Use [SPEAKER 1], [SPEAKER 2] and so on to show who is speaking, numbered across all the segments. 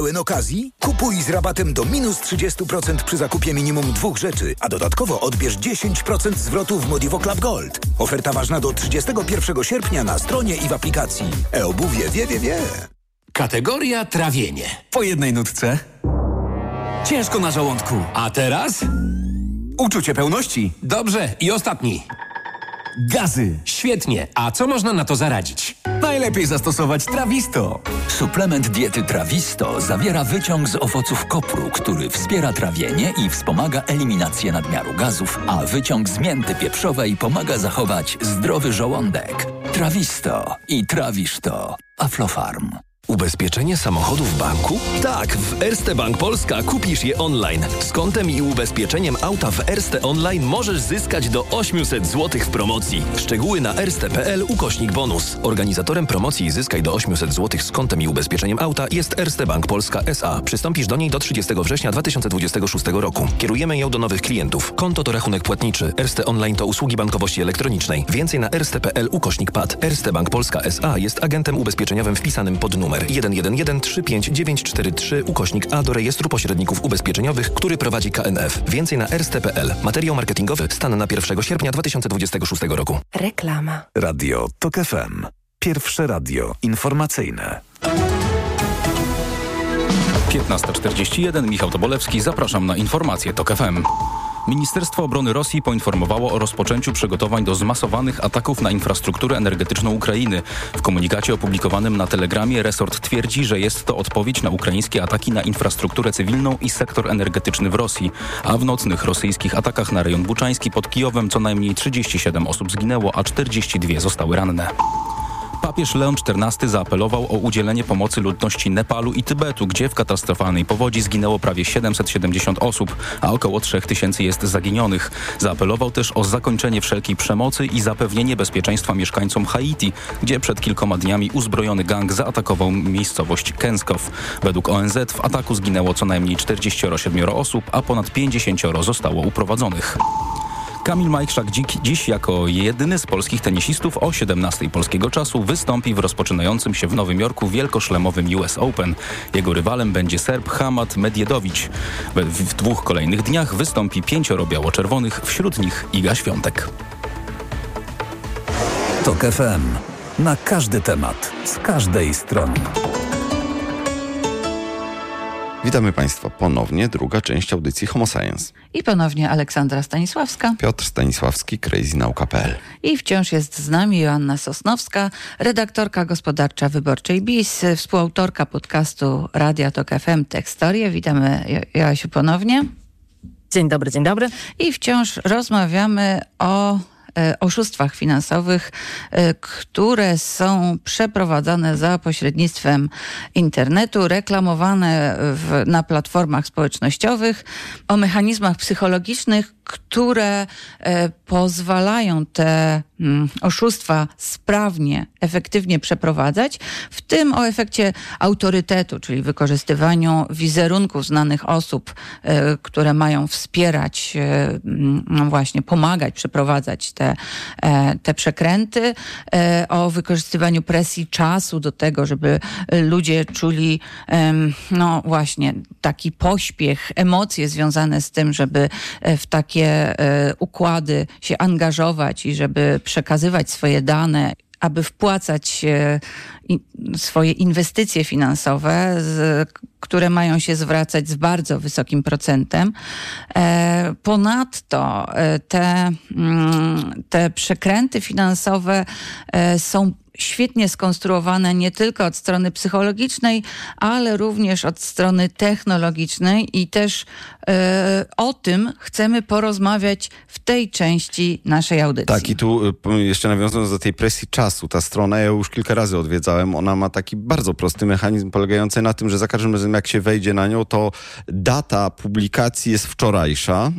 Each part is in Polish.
[SPEAKER 1] Pełen okazji? Kupuj z rabatem do -30% przy zakupie minimum 2 rzeczy, a dodatkowo odbierz 10% zwrotu w Modivo Club Gold. Oferta ważna do 31 sierpnia na stronie i w aplikacji. E-obuwie wie.
[SPEAKER 2] Kategoria trawienie.
[SPEAKER 3] Po jednej nutce. Ciężko na żołądku.
[SPEAKER 2] A teraz?
[SPEAKER 3] Uczucie pełności.
[SPEAKER 2] Dobrze, i ostatni.
[SPEAKER 3] Gazy.
[SPEAKER 2] Świetnie. A co można na to zaradzić?
[SPEAKER 3] Najlepiej zastosować Trawisto.
[SPEAKER 4] Suplement diety Trawisto zawiera wyciąg z owoców kopru, który wspiera trawienie i wspomaga eliminację nadmiaru gazów, a wyciąg z mięty pieprzowej pomaga zachować zdrowy żołądek. Trawisto i trawisz to. Aflofarm.
[SPEAKER 5] Ubezpieczenie samochodu w banku? Tak, w Erste Bank Polska kupisz je online. Z kontem i ubezpieczeniem auta w Erste Online możesz zyskać do 800 zł w promocji. Szczegóły na erste.pl/bonus. Organizatorem promocji Zyskaj do 800 zł z kontem i ubezpieczeniem auta jest Erste Bank Polska S.A. Przystąpisz do niej do 30 września 2026 roku. Kierujemy ją do nowych klientów. Konto to rachunek płatniczy. Erste Online to usługi bankowości elektronicznej. Więcej na erste.pl/pad. Erste Bank Polska S.A. jest agentem ubezpieczeniowym wpisanym pod numer 111-35943/A do rejestru pośredników ubezpieczeniowych, który prowadzi KNF. Więcej na erste.pl. Materiał marketingowy. Stan na 1 sierpnia 2026 roku.
[SPEAKER 6] Reklama.
[SPEAKER 7] Radio TOK FM. Pierwsze radio informacyjne.
[SPEAKER 8] 15:41. Michał Tobolewski. Zapraszam na informacje TOK FM. Ministerstwo Obrony Rosji poinformowało o rozpoczęciu przygotowań do zmasowanych ataków na infrastrukturę energetyczną Ukrainy. W komunikacie opublikowanym na Telegramie resort twierdzi, że jest to odpowiedź na ukraińskie ataki na infrastrukturę cywilną i sektor energetyczny w Rosji. A w nocnych rosyjskich atakach na rejon Buczański pod Kijowem co najmniej 37 osób zginęło, a 42 zostały ranne. Papież Leon XIV zaapelował o udzielenie pomocy ludności Nepalu i Tybetu, gdzie w katastrofalnej powodzi zginęło prawie 770 osób, a około 3000 jest zaginionych. Zaapelował też o zakończenie wszelkiej przemocy i zapewnienie bezpieczeństwa mieszkańcom Haiti, gdzie przed kilkoma dniami uzbrojony gang zaatakował miejscowość Kenskow. Według ONZ w ataku zginęło co najmniej 47 osób, a ponad 50 zostało uprowadzonych. Kamil Majchrzak dziś jako jedyny z polskich tenisistów o 17 polskiego czasu wystąpi w rozpoczynającym się w Nowym Jorku wielkoszlemowym US Open. Jego rywalem będzie Serb Hamad Medjedowicz. W 2 kolejnych dniach wystąpi 5 biało-czerwonych, wśród nich Iga Świątek.
[SPEAKER 7] TOK FM. Na każdy temat, z każdej strony.
[SPEAKER 9] Witamy Państwa ponownie, druga część audycji Homo Science.
[SPEAKER 10] I ponownie Aleksandra Stanisławska.
[SPEAKER 9] Piotr Stanisławski, crazynauka.pl.
[SPEAKER 10] I wciąż jest z nami Joanna Sosnowska, redaktorka gospodarcza Wyborczej BIS, współautorka podcastu Radia TOK FM Tekstorie. Witamy Joasiu ponownie.
[SPEAKER 6] Dzień dobry, dzień dobry.
[SPEAKER 10] I wciąż rozmawiamy o oszustwach finansowych, które są przeprowadzane za pośrednictwem internetu, reklamowane na platformach społecznościowych, o mechanizmach psychologicznych, które pozwalają te oszustwa sprawnie, efektywnie przeprowadzać, w tym o efekcie autorytetu, czyli wykorzystywaniu wizerunków znanych osób, które mają wspierać, właśnie pomagać przeprowadzać te przekręty, o wykorzystywaniu presji czasu do tego, żeby ludzie czuli no właśnie taki pośpiech, emocje związane z tym, żeby w takie układy się angażować i żeby przekazywać swoje dane, aby wpłacać swoje inwestycje finansowe, które mają się zwracać z bardzo wysokim procentem. Ponadto te przekręty finansowe są świetnie skonstruowane nie tylko od strony psychologicznej, ale również od strony technologicznej i też o tym chcemy porozmawiać w tej części naszej audycji.
[SPEAKER 9] Tak, i tu jeszcze nawiązując do tej presji czasu, ta strona, ja już kilka razy odwiedzałem, ona ma taki bardzo prosty mechanizm polegający na tym, że za każdym razem jak się wejdzie na nią, to data publikacji jest wczorajsza,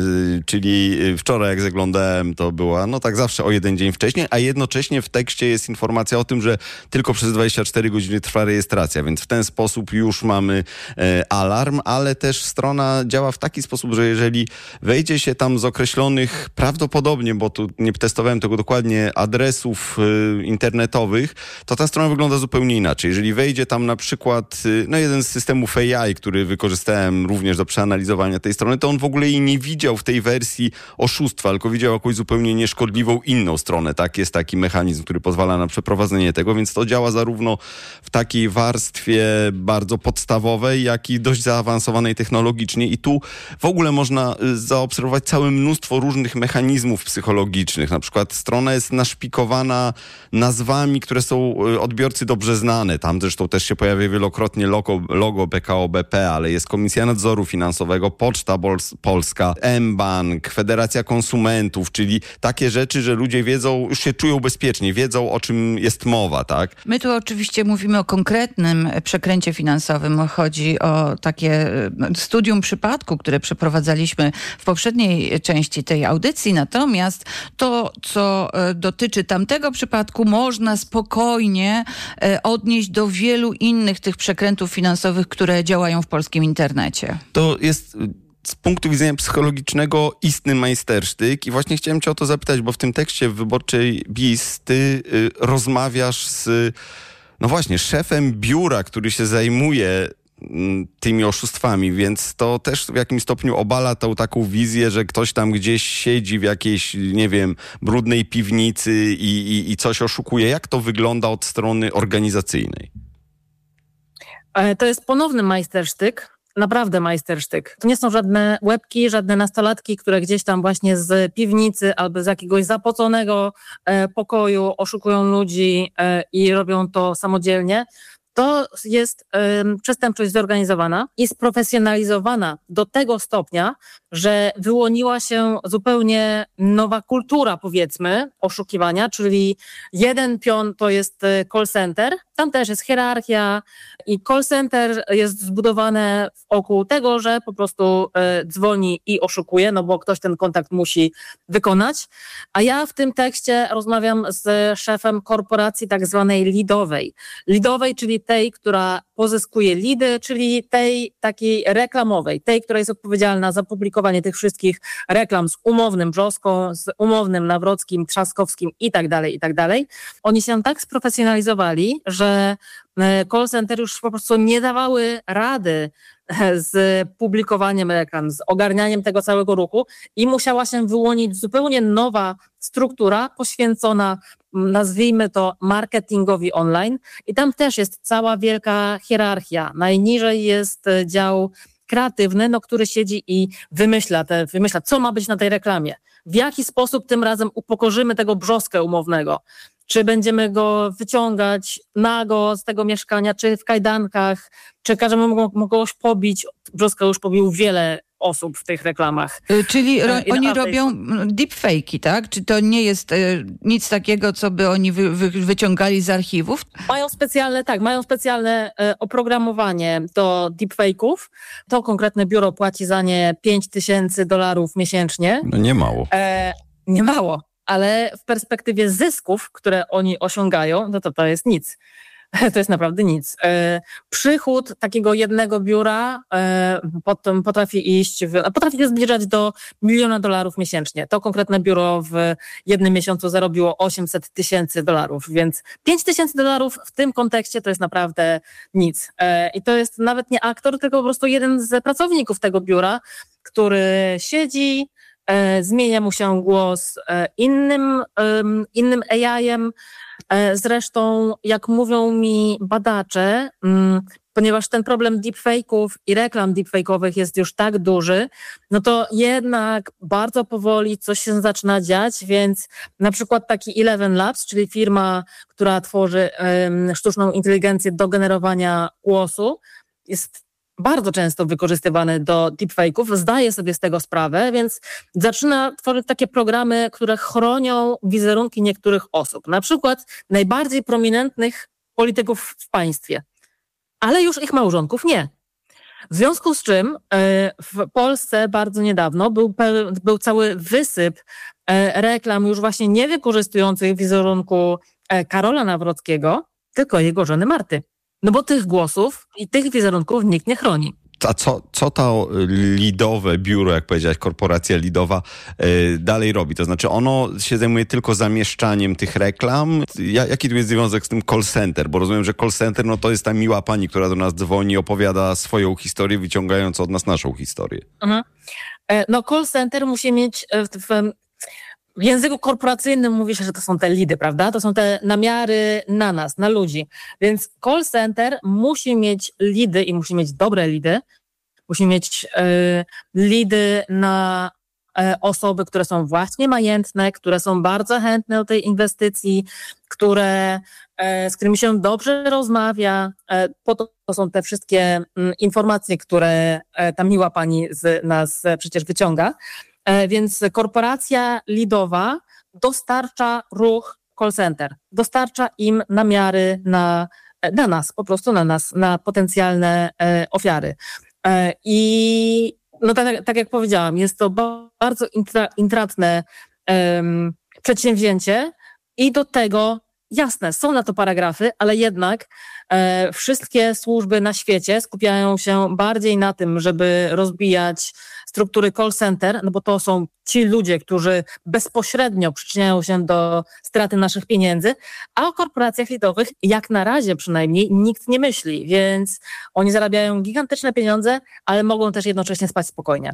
[SPEAKER 9] czyli wczoraj jak zaglądałem, to była no tak zawsze o jeden dzień wcześniej, a jednocześnie w tekście jest informacja informacja o tym, że tylko przez 24 godziny trwa rejestracja, więc w ten sposób już mamy alarm, ale też strona działa w taki sposób, że jeżeli wejdzie się tam z określonych prawdopodobnie, bo tu nie testowałem tego dokładnie, adresów internetowych, to ta strona wygląda zupełnie inaczej. Jeżeli wejdzie tam na przykład jeden z systemów AI, który wykorzystałem również do przeanalizowania tej strony, to on w ogóle jej nie widział w tej wersji oszustwa, tylko widział jakąś zupełnie nieszkodliwą inną stronę. Tak, jest taki mechanizm, który pozwala na przeprowadzenie tego, więc to działa zarówno w takiej warstwie bardzo podstawowej, jak i dość zaawansowanej technologicznie i tu w ogóle można zaobserwować całe mnóstwo różnych mechanizmów psychologicznych. Na przykład strona jest naszpikowana nazwami, które są odbiorcy dobrze znane. Tam zresztą też się pojawia wielokrotnie logo PKO BP, ale jest Komisja Nadzoru Finansowego, Poczta Polska, mBank, Federacja Konsumentów, czyli takie rzeczy, że ludzie wiedzą, już się czują bezpiecznie, wiedzą, o czym jest mowa, tak?
[SPEAKER 10] My tu oczywiście mówimy o konkretnym przekręcie finansowym. Chodzi o takie studium przypadku, które przeprowadzaliśmy w poprzedniej części tej audycji. Natomiast to, co dotyczy tamtego przypadku, można spokojnie odnieść do wielu innych tych przekrętów finansowych, które działają w polskim internecie.
[SPEAKER 9] To jest z punktu widzenia psychologicznego istny majstersztyk i właśnie chciałem cię o to zapytać, bo w tym tekście w Wyborczej BIS ty rozmawiasz z, szefem biura, który się zajmuje tymi oszustwami, więc to też w jakimś stopniu obala tą taką wizję, że ktoś tam gdzieś siedzi w jakiejś, brudnej piwnicy i coś oszukuje. Jak to wygląda od strony organizacyjnej?
[SPEAKER 6] To jest ponowny majstersztyk. Naprawdę majstersztyk. To nie są żadne łebki, żadne nastolatki, które gdzieś tam właśnie z piwnicy albo z jakiegoś zapoconego pokoju oszukują ludzi i robią to samodzielnie. To jest przestępczość zorganizowana i sprofesjonalizowana do tego stopnia, że wyłoniła się zupełnie nowa kultura, powiedzmy, oszukiwania, czyli jeden pion to jest call center, tam też jest hierarchia i call center jest zbudowane wokół tego, że po prostu dzwoni i oszukuje, bo ktoś ten kontakt musi wykonać. A ja w tym tekście rozmawiam z szefem korporacji tak zwanej lidowej. Lidowej, czyli tej, która pozyskuje lidy, czyli tej takiej reklamowej, tej, która jest odpowiedzialna za publikowanie tych wszystkich reklam z umownym Brzoską, z umownym Nawrockim, Trzaskowskim i tak dalej. Oni się tak sprofesjonalizowali, że call center już po prostu nie dawały rady z publikowaniem reklam, z ogarnianiem tego całego ruchu i musiała się wyłonić zupełnie nowa struktura poświęcona, nazwijmy to, marketingowi online i tam też jest cała wielka hierarchia. Najniżej jest dział kreatywny, który siedzi i wymyśla, co ma być na tej reklamie. W jaki sposób tym razem upokorzymy tego Brzoskę umownego. Czy będziemy go wyciągać nago z tego mieszkania, czy w kajdankach, czy każemy mu kogoś pobić. Brzoska już pobił wiele osób w tych reklamach.
[SPEAKER 10] Czyli oni robią deepfake'i, tak? Czy to nie jest nic takiego, co by oni wyciągali z archiwów?
[SPEAKER 6] Mają specjalne oprogramowanie do deepfake'ów. To konkretne biuro płaci za nie $5,000 miesięcznie.
[SPEAKER 9] Nie mało.
[SPEAKER 6] Nie mało. Ale w perspektywie zysków, które oni osiągają, to jest nic. To jest naprawdę nic. Przychód takiego jednego biura potem potrafi się zbliżać do $1 milion miesięcznie. To konkretne biuro w jednym miesiącu zarobiło $800,000, więc $5,000 w tym kontekście to jest naprawdę nic. I to jest nawet nie aktor, tylko po prostu jeden z pracowników tego biura, który siedzi, zmienia mu się głos innym AI-em. Zresztą, jak mówią mi badacze, ponieważ ten problem deepfake'ów i reklam deepfake'owych jest już tak duży, to jednak bardzo powoli coś się zaczyna dziać, więc na przykład taki Eleven Labs, czyli firma, która tworzy sztuczną inteligencję do generowania głosu, jest bardzo często wykorzystywany do deepfake'ów, zdaje sobie z tego sprawę, więc zaczyna tworzyć takie programy, które chronią wizerunki niektórych osób, na przykład najbardziej prominentnych polityków w państwie, ale już ich małżonków nie. W związku z czym w Polsce bardzo niedawno był cały wysyp reklam już właśnie nie wykorzystujących wizerunku Karola Nawrockiego, tylko jego żony Marty. No bo tych głosów i tych wizerunków nikt nie chroni.
[SPEAKER 9] A co to lidowe biuro, jak powiedziałeś, korporacja lidowa dalej robi? To znaczy ono się zajmuje tylko zamieszczaniem tych reklam? Jaki tu jest związek z tym call center? Bo rozumiem, że call center to jest ta miła pani, która do nas dzwoni, opowiada swoją historię, wyciągając od nas naszą historię.
[SPEAKER 6] Mhm. No call center musi mieć w języku korporacyjnym mówi się, że to są te lidy, prawda? To są te namiary na nas, na ludzi. Więc call center musi mieć lidy i musi mieć dobre lidy. Musi mieć lidy na osoby, które są właśnie majętne, które są bardzo chętne do tej inwestycji, z którymi się dobrze rozmawia. Po to są te wszystkie informacje, które ta miła pani z nas przecież wyciąga. Więc korporacja lidowa dostarcza ruch call center, dostarcza im namiary na nas, po prostu na nas, na potencjalne ofiary. I no tak jak powiedziałam, jest to bardzo intratne przedsięwzięcie i do tego, jasne, są na to paragrafy, ale jednak wszystkie służby na świecie skupiają się bardziej na tym, żeby rozbijać struktury call center, no bo to są ci ludzie, którzy bezpośrednio przyczyniają się do straty naszych pieniędzy, a o korporacjach lidowych, jak na razie przynajmniej, nikt nie myśli, więc oni zarabiają gigantyczne pieniądze, ale mogą też jednocześnie spać spokojnie.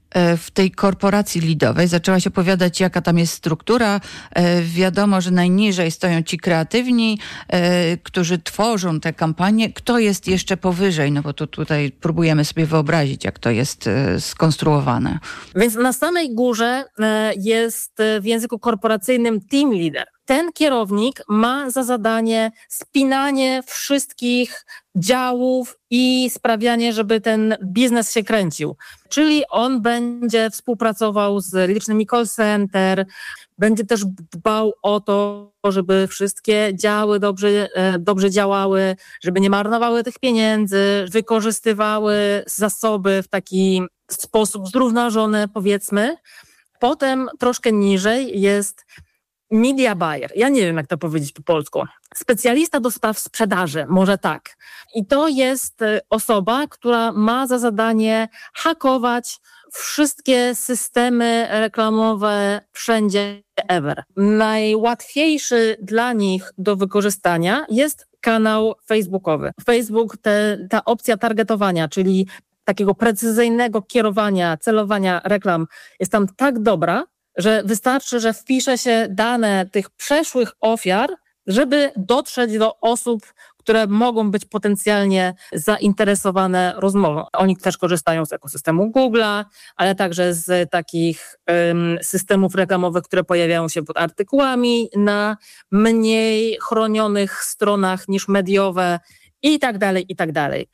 [SPEAKER 10] W tej korporacji lidowej zaczęłaś opowiadać, jaka tam jest struktura. Wiadomo, że najniżej stoją ci kreatywni, którzy tworzą te kampanie. Kto jest jeszcze powyżej? No bo tutaj próbujemy sobie wyobrazić, jak to jest skonstruowane.
[SPEAKER 6] Więc na samej górze jest w języku korporacyjnym team leader. Ten kierownik ma za zadanie spinanie wszystkich działów i sprawianie, żeby ten biznes się kręcił. Czyli on będzie współpracował z licznymi call center, będzie też dbał o to, żeby wszystkie działy dobrze działały, żeby nie marnowały tych pieniędzy, wykorzystywały zasoby w taki sposób zrównoważony, powiedzmy. Potem troszkę niżej jest media buyer. Ja nie wiem, jak to powiedzieć po polsku. Specjalista do spraw sprzedaży, może tak. I to jest osoba, która ma za zadanie hakować wszystkie systemy reklamowe wszędzie, ever. Najłatwiejszy dla nich do wykorzystania jest kanał facebookowy. Facebook, ta opcja targetowania, czyli takiego precyzyjnego kierowania, celowania reklam jest tam tak dobra, że wystarczy, że wpisze się dane tych przeszłych ofiar, żeby dotrzeć do osób, które mogą być potencjalnie zainteresowane rozmową. Oni też korzystają z ekosystemu Google'a, ale także z takich systemów reklamowych, które pojawiają się pod artykułami na mniej chronionych stronach niż mediowe i tak dalej, i tak dalej.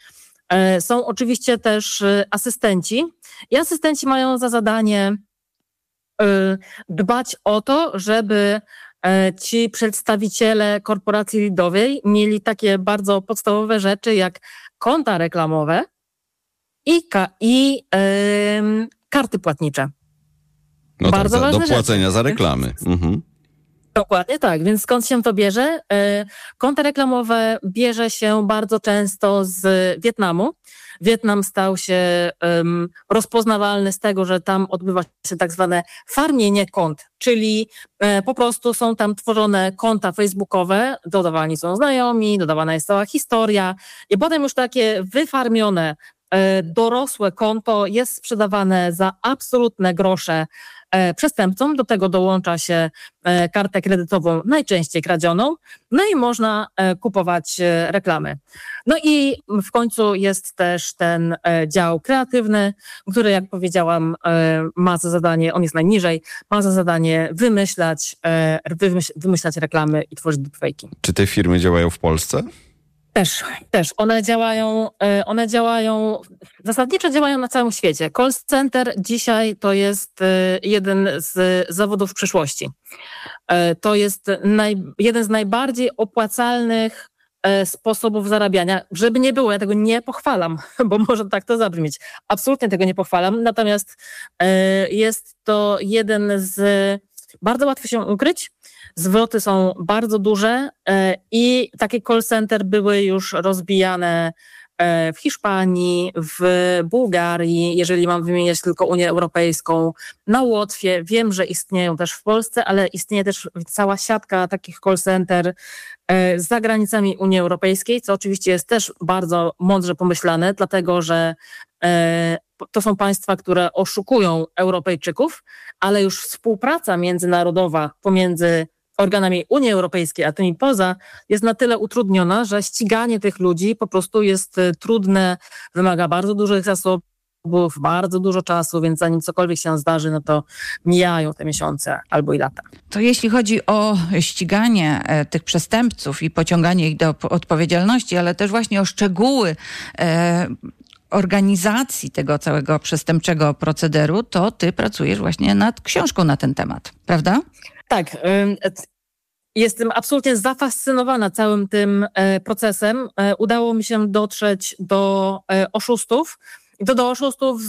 [SPEAKER 6] Są oczywiście też asystenci i asystenci mają za zadanie dbać o to, żeby ci przedstawiciele korporacji lidowej mieli takie bardzo podstawowe rzeczy jak konta reklamowe i karty płatnicze.
[SPEAKER 9] No
[SPEAKER 6] bardzo
[SPEAKER 9] tak,
[SPEAKER 6] ważne
[SPEAKER 9] do płacenia
[SPEAKER 6] rzeczy.
[SPEAKER 9] za reklamy. Mhm.
[SPEAKER 6] Dokładnie tak, więc skąd się to bierze? Konta reklamowe bierze się bardzo często z Wietnamu. Wietnam stał się rozpoznawalny z tego, że tam odbywa się tak zwane farmienie kont, czyli po prostu są tam tworzone konta facebookowe, dodawani są znajomi, dodawana jest cała historia i potem już takie wyfarmione, dorosłe konto jest sprzedawane za absolutne grosze przestępcom. Do tego dołącza się kartę kredytową, najczęściej kradzioną, no i można kupować reklamy. No i w końcu jest też ten dział kreatywny, który, jak powiedziałam, ma za zadanie, on jest najniżej, ma za zadanie wymyślać reklamy i tworzyć deepfake'i.
[SPEAKER 9] Czy te firmy działają w Polsce?
[SPEAKER 6] Też. One działają, zasadniczo działają na całym świecie. Call center dzisiaj to jest jeden z zawodów przyszłości. To jest jeden z najbardziej opłacalnych sposobów zarabiania. Żeby nie było, ja tego nie pochwalam, bo może tak to zabrzmieć. Absolutnie tego nie pochwalam, natomiast jest to jeden z... Bardzo łatwo się ukryć, zwroty są bardzo duże i takie call center były już rozbijane w Hiszpanii, w Bułgarii, jeżeli mam wymieniać tylko Unię Europejską, na Łotwie. Wiem, że istnieją też w Polsce, ale istnieje też cała siatka takich call center za granicami Unii Europejskiej, co oczywiście jest też bardzo mądrze pomyślane, dlatego że to są państwa, które oszukują Europejczyków, ale już współpraca międzynarodowa pomiędzy organami Unii Europejskiej, a tymi poza, jest na tyle utrudniona, że ściganie tych ludzi po prostu jest trudne, wymaga bardzo dużych zasobów, bardzo dużo czasu, więc zanim cokolwiek się zdarzy, no to mijają te miesiące albo i lata.
[SPEAKER 10] To jeśli chodzi o ściganie tych przestępców i pociąganie ich do odpowiedzialności, ale też właśnie o szczegóły organizacji tego całego przestępczego procederu, to ty pracujesz właśnie nad książką na ten temat, prawda?
[SPEAKER 6] Tak. Jestem absolutnie zafascynowana całym tym procesem. Udało mi się dotrzeć do oszustów i to do oszustów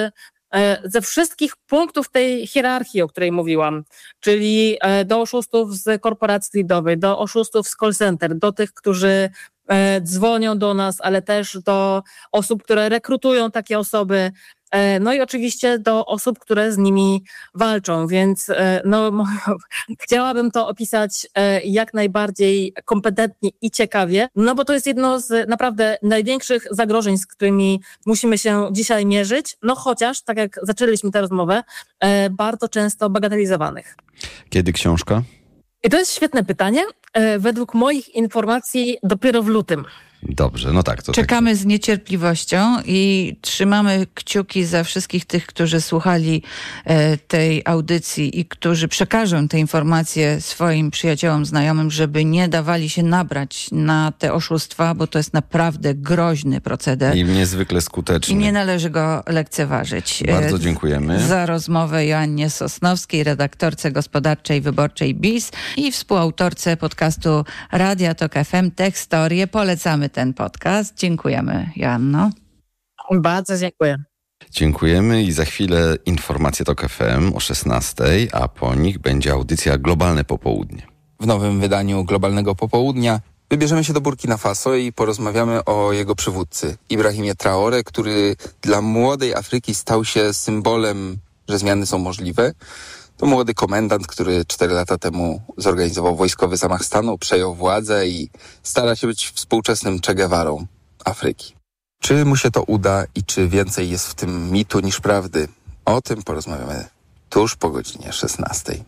[SPEAKER 6] ze wszystkich punktów tej hierarchii, o której mówiłam, czyli do oszustów z korporacji leadowej, do oszustów z call center, do tych, którzy dzwonią do nas, ale też do osób, które rekrutują takie osoby, no i oczywiście do osób, które z nimi walczą, więc chciałabym to opisać jak najbardziej kompetentnie i ciekawie, no bo to jest jedno z naprawdę największych zagrożeń, z którymi musimy się dzisiaj mierzyć, no chociaż, tak jak zaczęliśmy tę rozmowę, bardzo często bagatelizowanych.
[SPEAKER 9] Kiedy książka?
[SPEAKER 6] I to jest świetne pytanie. Według moich informacji dopiero w lutym.
[SPEAKER 9] Dobrze, no tak. To
[SPEAKER 10] czekamy z niecierpliwością i trzymamy kciuki za wszystkich tych, którzy słuchali tej audycji i którzy przekażą te informacje swoim przyjaciołom, znajomym, żeby nie dawali się nabrać na te oszustwa, bo to jest naprawdę groźny proceder.
[SPEAKER 9] I niezwykle skuteczny.
[SPEAKER 10] I nie należy go lekceważyć.
[SPEAKER 9] Bardzo dziękujemy.
[SPEAKER 10] Za rozmowę Joannie Sosnowskiej, redaktorce gospodarczej Wyborczej BIS i współautorce podcastu Radia Tok FM Techstorie. Polecamy ten podcast. Dziękujemy, Joanno.
[SPEAKER 6] Bardzo dziękuję.
[SPEAKER 9] Dziękujemy i za chwilę informacje TOK FM o 16:00, a po nich będzie audycja Globalne Popołudnie.
[SPEAKER 11] W nowym wydaniu Globalnego Popołudnia wybierzemy się do Burkina Faso i porozmawiamy o jego przywódcy, Ibrahimie Traoré, który dla młodej Afryki stał się symbolem, że zmiany są możliwe. To młody komendant, który 4 lata temu zorganizował wojskowy zamach stanu, przejął władzę i stara się być współczesnym Che Guevarą Afryki. Czy mu się to uda i czy więcej jest w tym mitu niż prawdy? O tym porozmawiamy tuż po godzinie 16:00.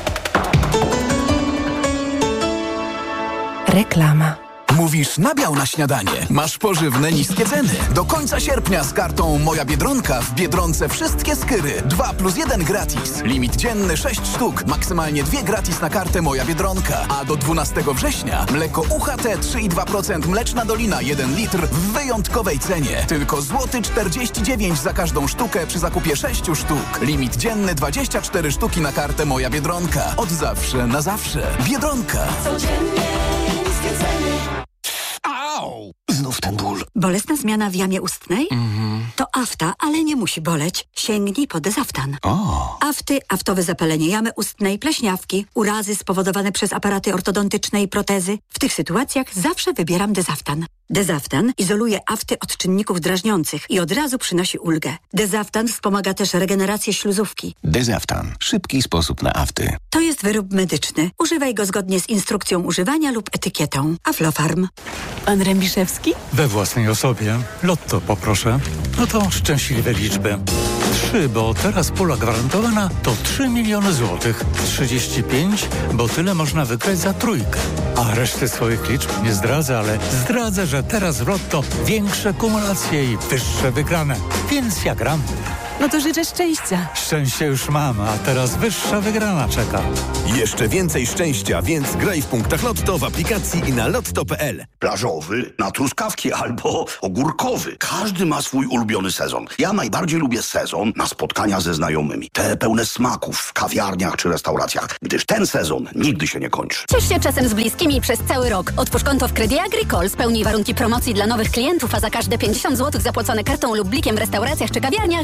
[SPEAKER 12] Reklama. Mówisz nabiał na śniadanie. Masz pożywne niskie ceny. Do końca sierpnia z kartą Moja Biedronka w Biedronce wszystkie skyry. 2+1 gratis. Limit dzienny 6 sztuk. Maksymalnie 2 gratis na kartę Moja Biedronka. A do 12 września mleko UHT 3,2% Mleczna Dolina 1 litr w wyjątkowej cenie. Tylko złoty 49 za każdą sztukę przy zakupie 6 sztuk. Limit dzienny 24 sztuki na kartę Moja Biedronka. Od zawsze na zawsze. Biedronka. Codziennie niskie ceny.
[SPEAKER 13] Au! Znów ten ból. Bolesna zmiana w jamie ustnej? To afta, ale nie musi boleć. Sięgnij po Dezaftan. Afty, aftowe zapalenie jamy ustnej, pleśniawki, urazy spowodowane przez aparaty ortodontyczne i protezy. W tych sytuacjach zawsze wybieram Dezaftan. Dezaftan izoluje afty od czynników drażniących i od razu przynosi ulgę. Dezaftan wspomaga też regenerację śluzówki.
[SPEAKER 14] Dezaftan. Szybki sposób na afty.
[SPEAKER 13] To jest wyrób medyczny. Używaj go zgodnie z instrukcją używania lub etykietą. Aflofarm.
[SPEAKER 15] Pan Rębiszewski?
[SPEAKER 16] We własnej osobie. Lotto poproszę. No to szczęśliwe liczby. 3, bo teraz pula gwarantowana to 3 miliony złotych. 35, bo tyle można wygrać za trójkę. A reszty swoich liczb nie zdradzę, ale zdradzę, że teraz w Lotto większe kumulacje i wyższe wygrane. Więc ja gram.
[SPEAKER 15] No to życzę szczęścia.
[SPEAKER 16] Szczęście już mam, a teraz wyższa wygrana czeka.
[SPEAKER 17] Jeszcze więcej szczęścia, więc graj w punktach Lotto w aplikacji i na lotto.pl.
[SPEAKER 14] Plażowy, na truskawki albo ogórkowy. Każdy ma swój ulubiony sezon. Ja najbardziej lubię sezon na spotkania ze znajomymi. Te pełne smaków w kawiarniach czy restauracjach, gdyż ten sezon nigdy się nie kończy.
[SPEAKER 18] Ciesz się czasem z bliskimi przez cały rok. Otwórz konto w Credit Agricole, spełnij warunki promocji dla nowych klientów, a za każde 50 zł zapłacone kartą lub blikiem w restauracjach czy kawiarniach 10 w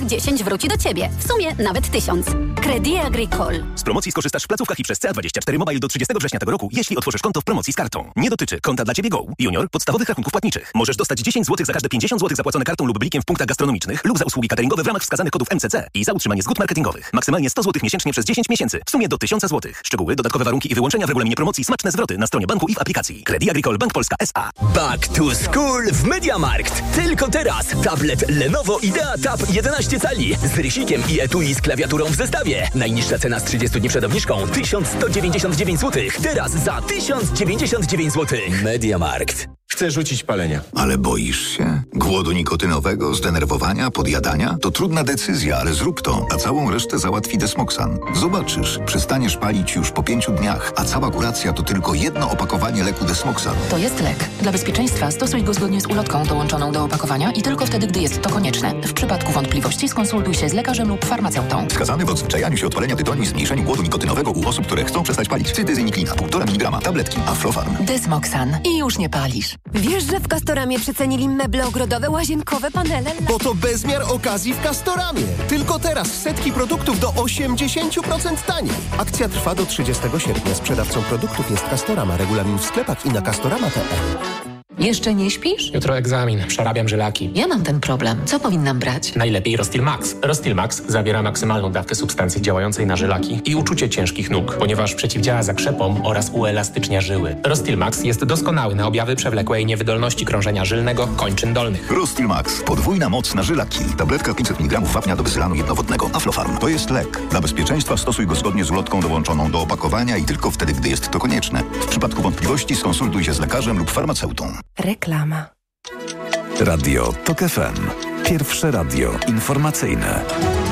[SPEAKER 18] wróci do Ciebie. W sumie nawet 1000. Crédit Agricole.
[SPEAKER 19] Z promocji skorzystasz w placówkach i przez CA24 Mobile do 30 września tego roku, jeśli otworzysz konto w promocji z kartą. Nie dotyczy konta dla Ciebie Go, Junior, podstawowych rachunków płatniczych. Możesz dostać 10 zł za każde 50 zł zapłacone kartą lub blikiem w punktach gastronomicznych lub za usługi cateringowe w ramach wskazanych kodów MCC i za utrzymanie zgód marketingowych. Maksymalnie 100 zł miesięcznie przez 10 miesięcy. W sumie do 1000 zł. Szczegóły, dodatkowe warunki i wyłączenia w regulaminie promocji, smaczne zwroty na stronie banku i w aplikacji. Crédit Agricole Bank Polska S.A.
[SPEAKER 20] Back to school w MediaMarkt. Tylko teraz tablet Lenovo Idea Tab 11 cali z rysikiem i etui z klawiaturą w zestawie. Najniższa cena z 30 dni przed obniżką 1199 zł. Teraz za 1099 zł. MediaMarkt.
[SPEAKER 21] Chcę rzucić palenie.
[SPEAKER 22] Ale boisz się? Głodu nikotynowego, zdenerwowania, podjadania? To trudna decyzja, ale zrób to, a całą resztę załatwi Desmoxan. Zobaczysz, przestaniesz palić już po 5 dniach, a cała kuracja to tylko jedno opakowanie leku Desmoxan.
[SPEAKER 23] To jest lek. Dla bezpieczeństwa stosuj go zgodnie z ulotką dołączoną do opakowania i tylko wtedy, gdy jest to konieczne. W przypadku wątpliwości skonsultuj się z lekarzem lub farmaceutą.
[SPEAKER 22] Wskazany w odzwyczajaniu się od palenia tytoniu i zmniejszeniu głodu nikotynowego u osób, które chcą przestać palić. Cytyzyniklina, 1,5 mg, tabletki Aflofarm.
[SPEAKER 23] Desmoxan. I już nie palisz.
[SPEAKER 24] Wiesz, że w Castoramie przecenili meble ogrodowe, łazienkowe, panele?
[SPEAKER 21] Bo to bezmiar okazji w Castoramie. Tylko teraz setki produktów do 80% taniej. Akcja trwa do 30 sierpnia. Sprzedawcą produktów jest Castorama. Regulamin w sklepach i na castorama.pl.
[SPEAKER 23] Jeszcze nie śpisz?
[SPEAKER 25] Jutro egzamin. Przerabiam żylaki.
[SPEAKER 23] Ja mam ten problem. Co powinnam brać?
[SPEAKER 25] Najlepiej Rostil Max. Rostil Max zawiera maksymalną dawkę substancji działającej na żylaki i uczucie ciężkich nóg, ponieważ przeciwdziała zakrzepom oraz uelastycznia żyły. Rostil Max jest doskonały na objawy przewlekłej niewydolności krążenia żylnego kończyn dolnych.
[SPEAKER 22] Rostil Max. Podwójna moc na żylaki. Tabletka 500 mg wapnia do wyzylanu jednowodnego. Aflofarm. To jest lek. Dla bezpieczeństwa stosuj go zgodnie z ulotką dołączoną do opakowania i tylko wtedy, gdy jest to konieczne. W przypadku wątpliwości skonsultuj się z lekarzem lub farmaceutą.
[SPEAKER 24] Reklama.
[SPEAKER 7] Radio TOK FM. Pierwsze radio informacyjne.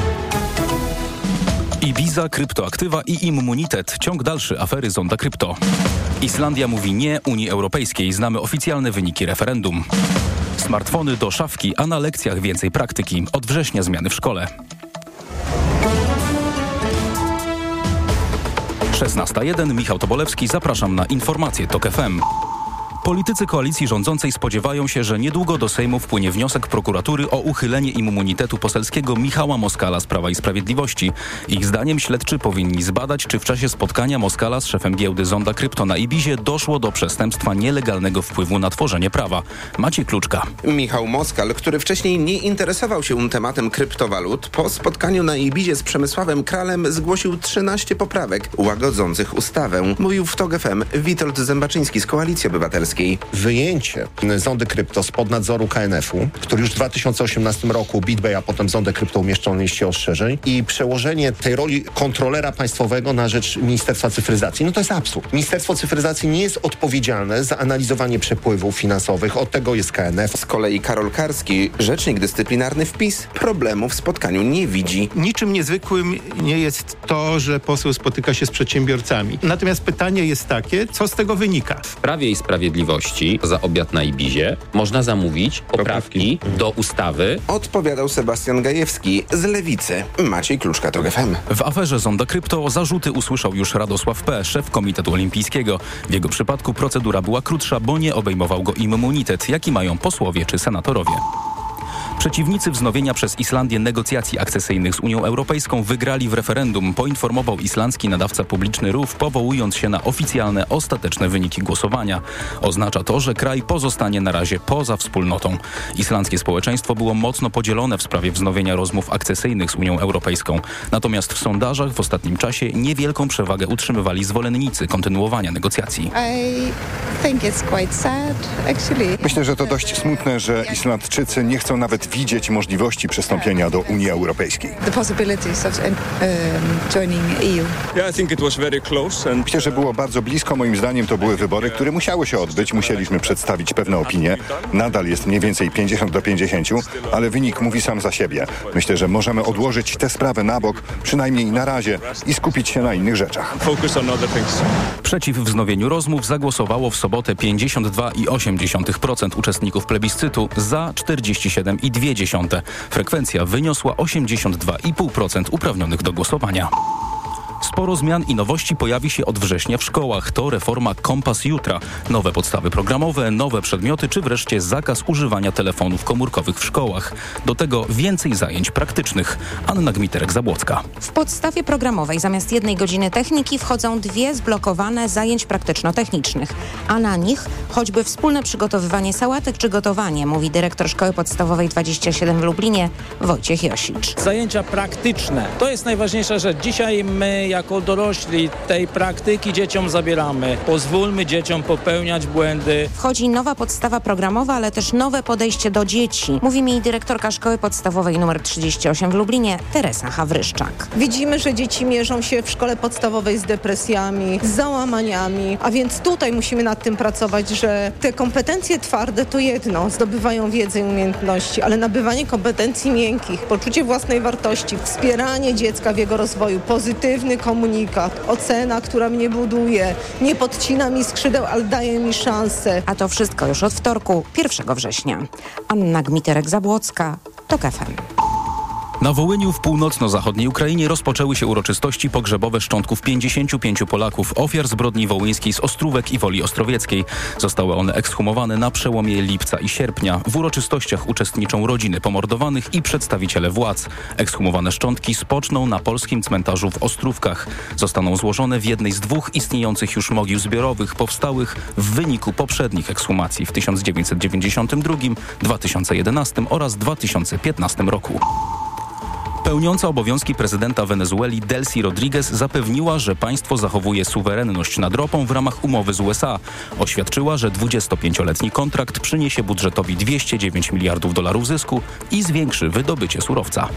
[SPEAKER 8] Ibiza, kryptoaktywa i immunitet. Ciąg dalszy afery Zonda Krypto. Islandia mówi nie Unii Europejskiej. Znamy oficjalne wyniki referendum. Smartfony do szafki, a na lekcjach więcej praktyki. Od września zmiany w szkole. 16:01. Michał Tobolewski. Zapraszam na informacje TOK FM. Politycy koalicji rządzącej spodziewają się, że niedługo do Sejmu wpłynie wniosek prokuratury o uchylenie immunitetu poselskiego Michała Moskala z Prawa i Sprawiedliwości. Ich zdaniem śledczy powinni zbadać, czy w czasie spotkania Moskala z szefem giełdy Zonda Krypto na Ibizie doszło do przestępstwa nielegalnego wpływu na tworzenie prawa. Maciej Kluczka.
[SPEAKER 26] Michał Moskal, który wcześniej nie interesował się tematem kryptowalut, po spotkaniu na Ibizie z Przemysławem Kralem zgłosił 13 poprawek łagodzących ustawę. Mówił w TOK FM Witold Zębaczyński z Koalicji Obywatelskiej.
[SPEAKER 27] Wyjęcie Zondy Krypto spod nadzoru KNF-u, który już w 2018 roku BitBay, a potem Zondę Krypto umieszczał na liście ostrzeżeń, i przełożenie tej roli kontrolera państwowego na rzecz Ministerstwa Cyfryzacji. No to jest absurd. Ministerstwo Cyfryzacji nie jest odpowiedzialne za analizowanie przepływów finansowych. Od tego jest KNF.
[SPEAKER 26] Z kolei Karol Karski, rzecznik dyscyplinarny w PiS, problemu w spotkaniu nie widzi.
[SPEAKER 28] Niczym niezwykłym nie jest to, że poseł spotyka się z przedsiębiorcami. Natomiast pytanie jest takie, co z tego wynika?
[SPEAKER 29] W Prawie i Sprawiedliwości za obiad na Ibizie można zamówić poprawki do ustawy.
[SPEAKER 26] Odpowiadał Sebastian Gajewski z Lewicy. Maciej Kluczka, TOK FM.
[SPEAKER 8] W aferze Zonda Krypto zarzuty usłyszał już Radosław P., szef Komitetu Olimpijskiego. W jego przypadku procedura była krótsza, bo nie obejmował go immunitet, jaki mają posłowie czy senatorowie. Przeciwnicy wznowienia przez Islandię negocjacji akcesyjnych z Unią Europejską wygrali w referendum, poinformował islandzki nadawca publiczny RÚV, powołując się na oficjalne, ostateczne wyniki głosowania. Oznacza to, że kraj pozostanie na razie poza wspólnotą. Islandzkie społeczeństwo było mocno podzielone w sprawie wznowienia rozmów akcesyjnych z Unią Europejską. Natomiast w sondażach w ostatnim czasie niewielką przewagę utrzymywali zwolennicy kontynuowania negocjacji.
[SPEAKER 30] Myślę, że to dość smutne, że Islandczycy nie chcą nawet widzieć możliwości przystąpienia do Unii Europejskiej. Myślę, że było bardzo blisko. Moim zdaniem to były wybory, które musiały się odbyć. Musieliśmy przedstawić pewne opinie. Nadal jest mniej więcej 50-50, ale wynik mówi sam za siebie. Myślę, że możemy odłożyć tę sprawę na bok, przynajmniej na razie, i skupić się na innych rzeczach.
[SPEAKER 8] Przeciw wznowieniu rozmów zagłosowało w sobotę 52,8% uczestników plebiscytu, za 47,2%. Frekwencja wyniosła 82,5% uprawnionych do głosowania. Sporo zmian i nowości pojawi się od września w szkołach. To reforma Kompas Jutra. Nowe podstawy programowe, nowe przedmioty czy wreszcie zakaz używania telefonów komórkowych w szkołach. Do tego więcej zajęć praktycznych. Anna Gmiterek-Zabłocka.
[SPEAKER 1] W podstawie programowej zamiast 1 godziny techniki wchodzą 2 zblokowane zajęć praktyczno-technicznych, a na nich choćby wspólne przygotowywanie sałatek czy gotowanie, mówi dyrektor Szkoły Podstawowej 27 w Lublinie Wojciech Josicz.
[SPEAKER 2] Zajęcia praktyczne to jest najważniejsza rzecz. Dzisiaj my jako dorośli tej praktyki dzieciom zabieramy. Pozwólmy dzieciom popełniać błędy.
[SPEAKER 1] Wchodzi nowa podstawa programowa, ale też nowe podejście do dzieci, mówi mi dyrektorka Szkoły Podstawowej nr 38 w Lublinie Teresa Hawryszczak.
[SPEAKER 3] Widzimy, że dzieci mierzą się w szkole podstawowej z depresjami, z załamaniami, a więc tutaj musimy nad tym pracować, że te kompetencje twarde to jedno, zdobywają wiedzę i umiejętności, ale nabywanie kompetencji miękkich, poczucie własnej wartości, wspieranie dziecka w jego rozwoju, pozytywny komunikat, ocena, która mnie buduje, nie podcina mi skrzydeł, ale daje mi szansę.
[SPEAKER 1] A to wszystko już od wtorku, 1 września. Anna Gmiterek-Zabłocka, TOK FM.
[SPEAKER 8] Na Wołyniu w północno-zachodniej Ukrainie rozpoczęły się uroczystości pogrzebowe szczątków 55 Polaków, ofiar zbrodni wołyńskiej z Ostrówek i Woli Ostrowieckiej. Zostały one ekshumowane na przełomie lipca i sierpnia. W uroczystościach uczestniczą rodziny pomordowanych i przedstawiciele władz. Ekshumowane szczątki spoczną na polskim cmentarzu w Ostrówkach. Zostaną złożone w jednej z 2 istniejących już mogił zbiorowych, powstałych w wyniku poprzednich ekshumacji w 1992, 2011 oraz 2015 roku. Pełniąca obowiązki prezydenta Wenezueli Delcy Rodriguez zapewniła, że państwo zachowuje suwerenność nad ropą w ramach umowy z USA. Oświadczyła, że 25-letni kontrakt przyniesie budżetowi $209 miliardów zysku i zwiększy wydobycie surowca.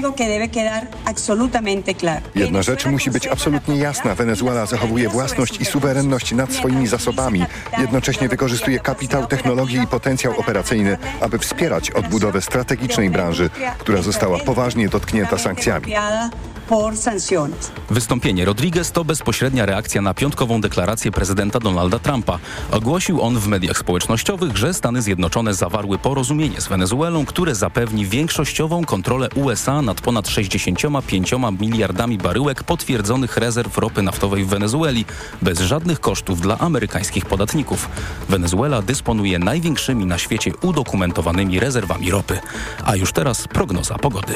[SPEAKER 30] Jedna rzecz musi być absolutnie jasna. Wenezuela zachowuje własność i suwerenność nad swoimi zasobami. Jednocześnie wykorzystuje kapitał, technologię i potencjał operacyjny, aby wspierać odbudowę strategicznej branży, która została poważnie dotknięta sankcjami.
[SPEAKER 8] Wystąpienie Rodriguez to bezpośrednia reakcja na piątkową deklarację prezydenta Donalda Trumpa. Ogłosił on w mediach społecznościowych, że Stany Zjednoczone zawarły porozumienie z Wenezuelą, które zapewni większościową kontrolę USA nad ponad 65 miliardami baryłek potwierdzonych rezerw ropy naftowej w Wenezueli, bez żadnych kosztów dla amerykańskich podatników. Wenezuela dysponuje największymi na świecie udokumentowanymi rezerwami ropy. A już teraz prognoza pogody.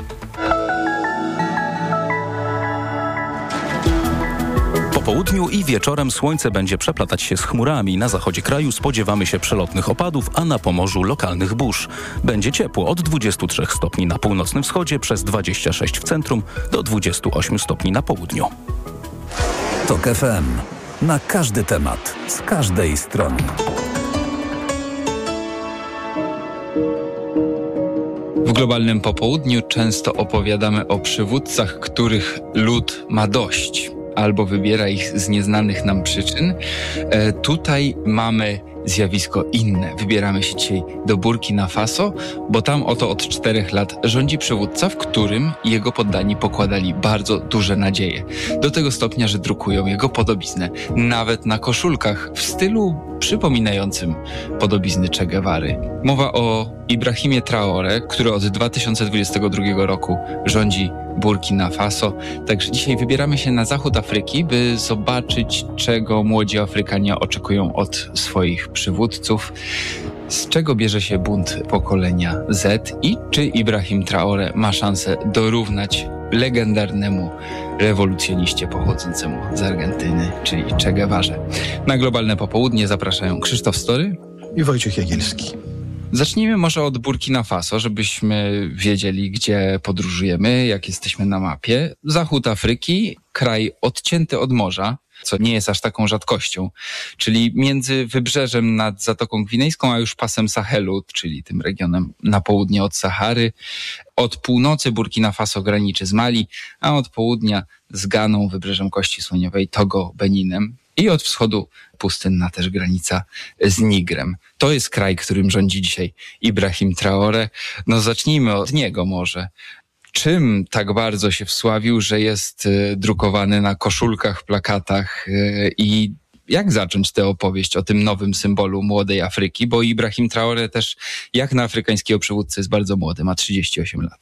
[SPEAKER 8] Po południu i wieczorem słońce będzie przeplatać się z chmurami. Na zachodzie kraju spodziewamy się przelotnych opadów, a na Pomorzu lokalnych burz. Będzie ciepło od 23 stopni na północnym wschodzie, przez 26 w centrum do 28 stopni na południu.
[SPEAKER 7] TOK FM. Na każdy temat, z każdej strony.
[SPEAKER 29] W globalnym popołudniu często opowiadamy o przywódcach, których lud ma dość albo wybiera ich z nieznanych nam przyczyn. Tutaj mamy zjawisko inne. Wybieramy się dzisiaj do Burkina Faso, bo tam oto od 4 lat rządzi przywódca, w którym jego poddani pokładali bardzo duże nadzieje. Do tego stopnia, że drukują jego podobiznę nawet na koszulkach w stylu przypominającym podobizny Che Guevary. Mowa o Ibrahimie Traoré, który od 2022 roku rządzi Burkina Faso. Także dzisiaj wybieramy się na zachód Afryki, by zobaczyć, czego młodzi Afrykanie oczekują od swoich przywódców, z czego bierze się bunt pokolenia Z i czy Ibrahim Traoré ma szansę dorównać legendarnemu rewolucjoniście pochodzącemu z Argentyny, czyli Che Guevarze. Na globalne popołudnie zapraszają Krzysztof Story
[SPEAKER 4] i Wojciech Jagielski.
[SPEAKER 29] Zacznijmy może od Burkina Faso, żebyśmy wiedzieli, gdzie podróżujemy, jak jesteśmy na mapie. Zachód Afryki, kraj odcięty od morza, co nie jest aż taką rzadkością, czyli między wybrzeżem nad Zatoką Gwinejską, a już pasem Sahelu, czyli tym regionem na południe od Sahary. Od północy Burkina Faso graniczy z Mali, a od południa z Ganą, wybrzeżem Kości Słoniowej, Togo, Beninem. I od wschodu pustynna też granica z Nigrem. To jest kraj, którym rządzi dzisiaj Ibrahim Traoré. No zacznijmy od niego może. Czym tak bardzo się wsławił, że jest drukowany na koszulkach, plakatach i jak zacząć tę opowieść o tym nowym symbolu młodej Afryki? Bo Ibrahim Traoré też jak na afrykańskiego przywódcę jest bardzo młody, ma 38 lat.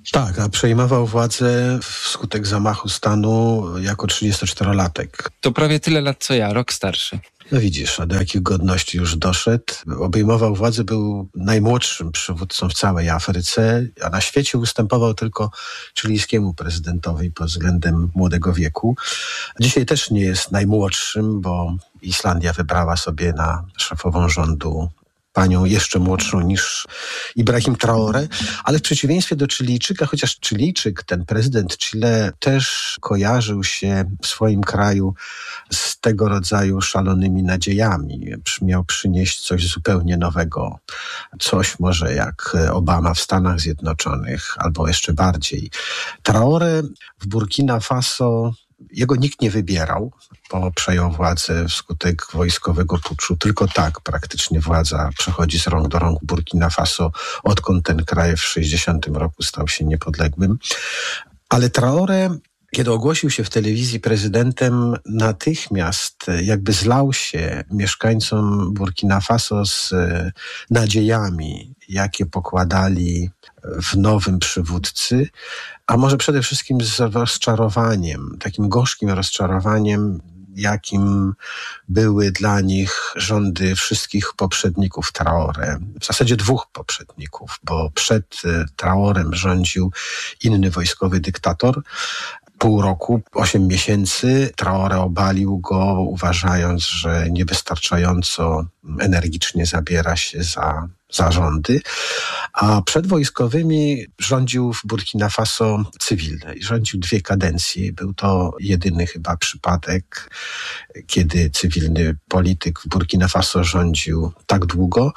[SPEAKER 4] Tak, a przejmował władzę wskutek zamachu stanu jako 34-latek.
[SPEAKER 29] To prawie tyle lat co ja, rok starszy.
[SPEAKER 4] No widzisz, a do jakich godności już doszedł. Obejmował władzę, był najmłodszym przywódcą w całej Afryce, a na świecie ustępował tylko chilijskiemu prezydentowi pod względem młodego wieku. Dzisiaj też nie jest najmłodszym, bo Islandia wybrała sobie na szefową rządu panią jeszcze młodszą niż Ibrahim Traoré, ale w przeciwieństwie do Chilijczyka, chociaż Chilijczyk, ten prezydent Chile, też kojarzył się w swoim kraju z tego rodzaju szalonymi nadziejami. Miał przynieść coś zupełnie nowego, coś może jak Obama w Stanach Zjednoczonych, albo jeszcze bardziej. Traoré w Burkina Faso, jego nikt nie wybierał, bo przejął władzę wskutek wojskowego puczu. Tylko tak praktycznie władza przechodzi z rąk do rąk Burkina Faso, odkąd ten kraj w 60 roku stał się niepodległym. Ale Traoré, kiedy ogłosił się w telewizji prezydentem, natychmiast jakby zlał się mieszkańcom Burkina Faso z nadziejami, jakie pokładali w nowym przywódcy, a może przede wszystkim z rozczarowaniem, takim gorzkim rozczarowaniem, jakim były dla nich rządy wszystkich poprzedników Traoré. W zasadzie dwóch poprzedników, bo przed Traorem rządził inny wojskowy dyktator. Pół roku, 8 miesięcy Traoré obalił go, uważając, że niewystarczająco energicznie zabiera się za rządy, a przed wojskowymi rządził w Burkina Faso cywilny i rządził 2 kadencje. Był to jedyny chyba przypadek, kiedy cywilny polityk w Burkina Faso rządził tak długo.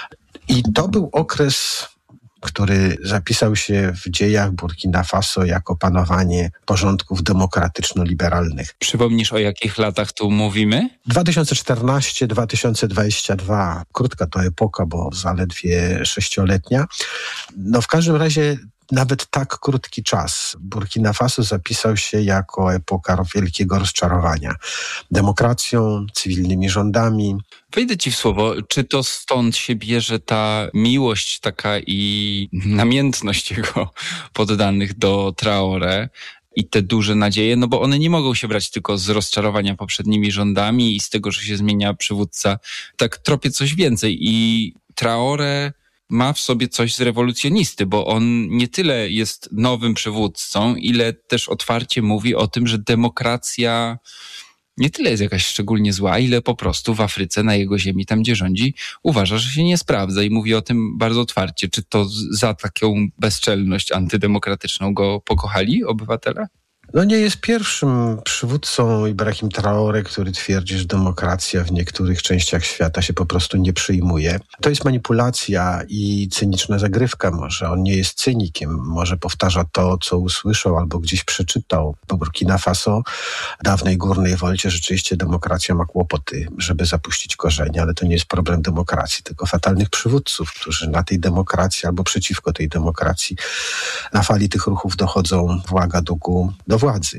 [SPEAKER 4] I to był okres, który zapisał się w dziejach Burkina Faso jako panowanie porządków demokratyczno-liberalnych.
[SPEAKER 29] Przypomnisz, o jakich latach tu mówimy?
[SPEAKER 4] 2014-2022. Krótka to epoka, bo zaledwie 6-letnia. No w każdym razie nawet tak krótki czas. Burkina Faso zapisał się jako epoka wielkiego rozczarowania demokracją, cywilnymi rządami.
[SPEAKER 29] Wejdę ci w słowo, czy to stąd się bierze ta miłość taka i namiętność jego poddanych do Traoré i te duże nadzieje, no bo one nie mogą się brać tylko z rozczarowania poprzednimi rządami i z tego, że się zmienia przywódca. Tak tropię coś więcej i Traoré ma w sobie coś z rewolucjonisty, bo on nie tyle jest nowym przywódcą, ile też otwarcie mówi o tym, że demokracja nie tyle jest jakaś szczególnie zła, ile po prostu w Afryce, na jego ziemi, tam gdzie rządzi, uważa, że się nie sprawdza i mówi o tym bardzo otwarcie. Czy to za taką bezczelność antydemokratyczną go pokochali obywatele?
[SPEAKER 4] No nie jest pierwszym przywódcą Ibrahim Traoré, który twierdzi, że demokracja w niektórych częściach świata się po prostu nie przyjmuje. To jest manipulacja i cyniczna zagrywka może. On nie jest cynikiem, może powtarza to, co usłyszał albo gdzieś przeczytał. Po Burkina Faso, dawnej górnej wolcie, rzeczywiście demokracja ma kłopoty, żeby zapuścić korzenie, ale to nie jest problem demokracji, tylko fatalnych przywódców, którzy na tej demokracji albo przeciwko tej demokracji na fali tych ruchów dochodzą w Ouagadougou do władzy.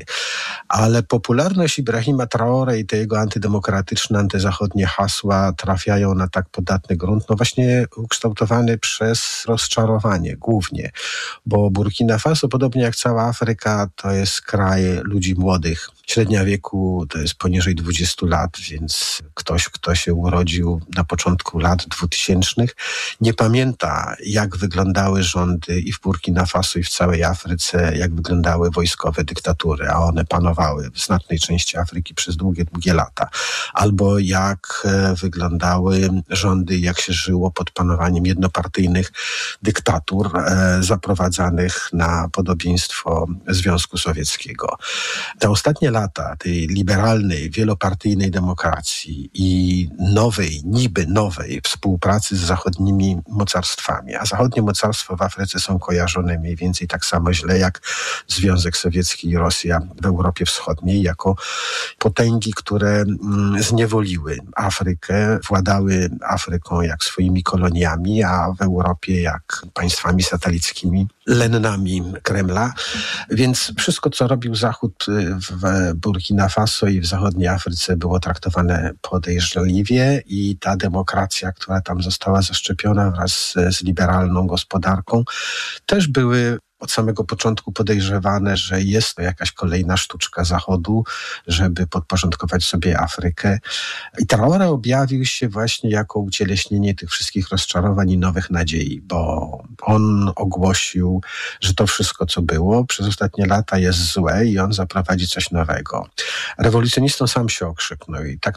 [SPEAKER 4] Ale popularność Ibrahima Traoré i te jego antydemokratyczne, antyzachodnie hasła trafiają na tak podatny grunt, no właśnie ukształtowany przez rozczarowanie głównie, bo Burkina Faso, podobnie jak cała Afryka, to jest kraj ludzi młodych. Średnia wieku to jest poniżej 20 lat, więc ktoś, kto się urodził na początku lat 2000, nie pamięta, jak wyglądały rządy i w Burkina Faso, i w całej Afryce, jak wyglądały wojskowe dyktatury, a one panowały w znacznej części Afryki przez długie lata. Albo jak wyglądały rządy, jak się żyło pod panowaniem jednopartyjnych dyktatur zaprowadzanych na podobieństwo Związku Sowieckiego. Te ostatnie lata tej liberalnej, wielopartyjnej demokracji i niby nowej współpracy z zachodnimi mocarstwami, a zachodnie mocarstwa w Afryce są kojarzone mniej więcej tak samo źle jak Związek Sowiecki i Rosja w Europie Wschodniej, jako potęgi, które zniewoliły Afrykę, władały Afryką jak swoimi koloniami, a w Europie jak państwami satelickimi, lennami Kremla. Więc wszystko, co robił Zachód w Burkina Faso i w zachodniej Afryce, było traktowane podejrzliwie i ta demokracja, która tam została zaszczepiona wraz z liberalną gospodarką, też były od samego początku podejrzewane, że jest to jakaś kolejna sztuczka Zachodu, żeby podporządkować sobie Afrykę. I Traoré objawił się właśnie jako ucieleśnienie tych wszystkich rozczarowań i nowych nadziei, bo on ogłosił, że to wszystko, co było przez ostatnie lata jest złe i on zaprowadzi coś nowego. Rewolucjonistą sam się okrzyknął i tak